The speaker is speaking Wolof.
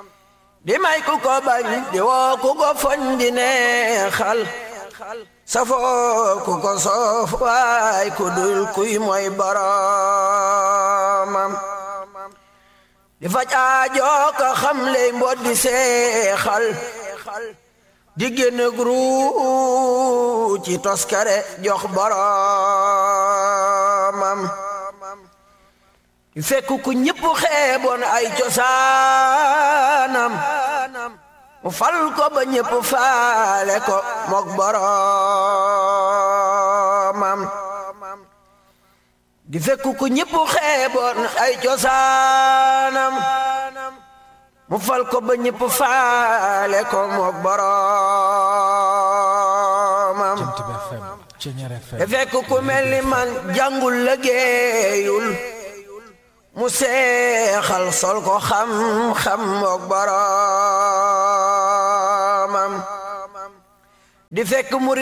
di may ku ko bañ di woo ku ko foñ di neexal safoo ku ko soof waay ku dul kuy mooy boroomam di faj aajo ka xam ley mbot di seexal di génn gru ci toskare jox boroomam di fekk ku ñëpp xeeboon ay cosaanam mu fal ko ba ñëpp faale ko mook boroomam di fekk ku ñëpp xeeboon ay cosaanam mu fal ko ba ñëpp faale ko mook boroomam di fekk ku mel ni man jàngul liggéeyul mu seexal sol ko xam-xam mook boroomam di fekk mu